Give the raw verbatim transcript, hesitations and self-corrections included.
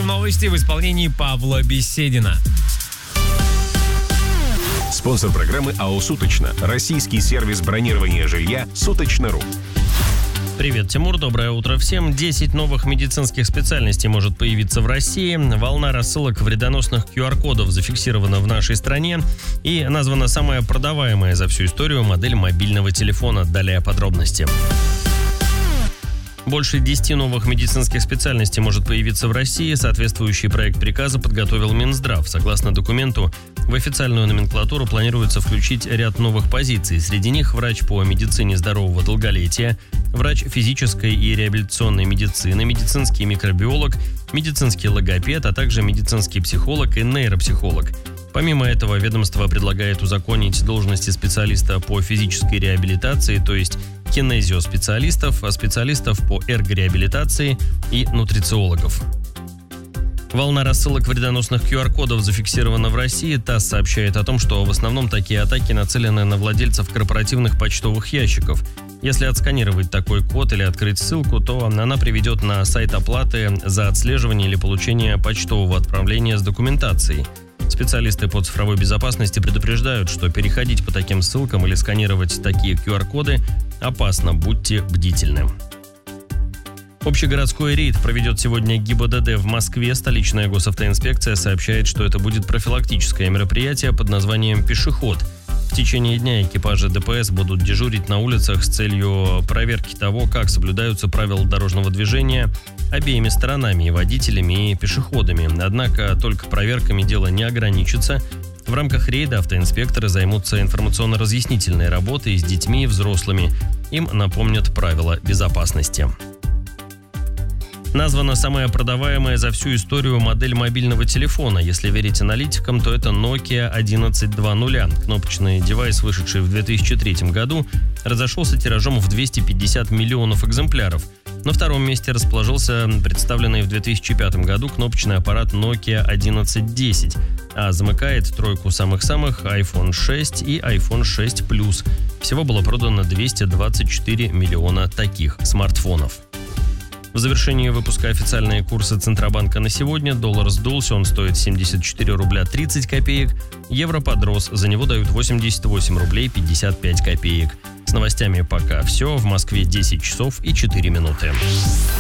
слушаем новости в исполнении Павла Беседина. Спонсор программы АО «Суточно». Российский сервис бронирования жилья «Суточно.ру». Привет, Тимур, доброе утро всем. десять новых медицинских специальностей может появиться в России. Волна рассылок вредоносных ку ар-кодов зафиксирована в нашей стране. И названа самая продаваемая за всю историю модель мобильного телефона. Далее подробности. Больше десяти новых медицинских специальностей может появиться в России. Соответствующий проект приказа подготовил Минздрав. Согласно документу, в официальную номенклатуру планируется включить ряд новых позиций. Среди них врач по медицине здорового долголетия, врач физической и реабилитационной медицины, медицинский микробиолог, медицинский логопед, а также медицинский психолог и нейропсихолог. Помимо этого, ведомство предлагает узаконить должности специалиста по физической реабилитации, то есть кинезиоспециалистов, специалистов по эргореабилитации и нутрициологов. Волна рассылок вредоносных ку ар-кодов зафиксирована в России. ТАСС сообщает о том, что в основном такие атаки нацелены на владельцев корпоративных почтовых ящиков. Если отсканировать такой код или открыть ссылку, то она приведет на сайт оплаты за отслеживание или получение почтового отправления с документацией. Специалисты по цифровой безопасности предупреждают, что переходить по таким ссылкам или сканировать такие ку ар-коды опасно, будьте бдительны. Общегородской рейд проведет сегодня ГИБДД в Москве. Столичная госавтоинспекция сообщает, что это будет профилактическое мероприятие под названием «Пешеход». В течение дня экипажи дэ пэ эс будут дежурить на улицах с целью проверки того, как соблюдаются правила дорожного движения обеими сторонами, и водителями, и пешеходами. Однако только проверками дело не ограничится. В рамках рейда автоинспекторы займутся информационно-разъяснительной работой с детьми и взрослыми. Им напомнят правила безопасности. Названа самая продаваемая за всю историю модель мобильного телефона. Если верить аналитикам, то это Nokia одиннадцать два ноль. Кнопочный девайс, вышедший в две тысячи третьем году, разошелся тиражом в двести пятьдесят миллионов экземпляров. На втором месте расположился представленный в две тысячи пятом году кнопочный аппарат Nokia одиннадцать десять, а замыкает тройку самых-самых айфон шесть и айфон шесть плюс. Всего было продано двести двадцать четыре миллиона таких смартфонов. В завершении выпуска официальные курсы Центробанка на сегодня. Доллар сдулся, он стоит семьдесят четыре рубля тридцать копеек. Евро подрос, за него дают восемьдесят восемь рублей пятьдесят пять копеек. С новостями пока все. В Москве десять часов и четыре минуты.